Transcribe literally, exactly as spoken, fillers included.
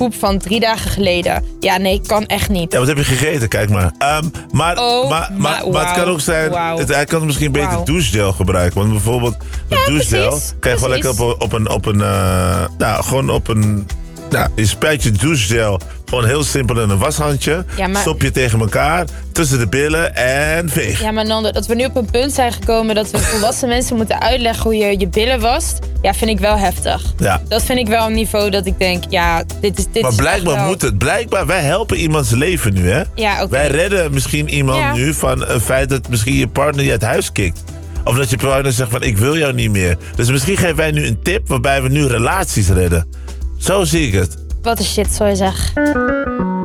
poep van drie dagen geleden. Ja, nee, kan echt niet. Ja, wat heb je gegeten? Kijk maar. Um, maar, Oh, maar, maar, maar, maar het kan wauw, ook zijn... wauw. Het, hij kan misschien beter Wauw. douchegel gebruiken. Want bijvoorbeeld met Ja, douchegel... precies, kan je gewoon precies. lekker op, op een... Op een uh, nou, gewoon op een... Nou, je spuit je douchegel gewoon heel simpel in een washandje. Ja, maar- Stop je tegen elkaar, tussen de billen en veeg. Ja, maar Nando, dat we nu op een punt zijn gekomen dat we volwassen mensen moeten uitleggen hoe je je billen wast. Ja, vind ik wel heftig. Ja. Dat vind ik wel een niveau dat ik denk, ja, dit is dit Maar is blijkbaar echt wel- moet het. Blijkbaar, wij helpen iemands leven nu, hè? Ja, oké. Wij redden misschien iemand Ja. nu van het feit dat misschien je partner je uit huis kikt. Of dat je partner zegt van, ik wil jou niet meer. Dus misschien geven wij nu een tip waarbij we nu relaties redden. Zo zie ik het. Wat een shit, zo je zeg.